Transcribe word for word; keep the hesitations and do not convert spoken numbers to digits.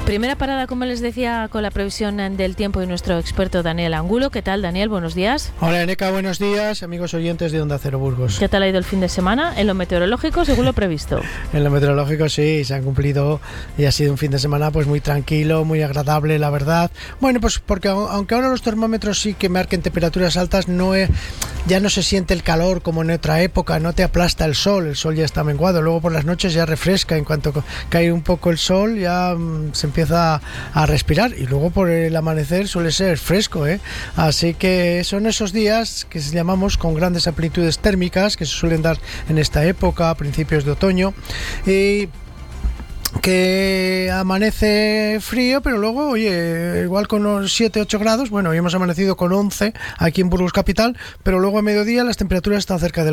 Primera parada, como les decía, con la previsión del tiempo y nuestro experto Daniel Angulo. ¿Qué tal, Daniel? Buenos días. Hola, Eneca, buenos días, amigos oyentes de Onda Cero Burgos. ¿Qué tal ha ido el fin de semana? En lo meteorológico, según lo previsto. En lo meteorológico sí, se han cumplido y ha sido un fin de semana pues muy tranquilo, muy agradable, la verdad. Bueno, pues porque aunque ahora los termómetros sí que marquen temperaturas altas, no es, ya no se siente el calor como en otra época, no te aplasta el sol, el sol ya está menguado, luego por las noches ya refresca, en cuanto cae un poco el sol ya mmm, se empieza a respirar y luego por el amanecer suele ser fresco, ¿eh? Así que son esos días que llamamos con grandes amplitudes térmicas que se suelen dar en esta época, a principios de otoño, y que amanece frío, pero luego, oye, igual con unos siete ocho grados, bueno, hoy hemos amanecido con once aquí en Burgos Capital, pero luego a mediodía las temperaturas están cerca de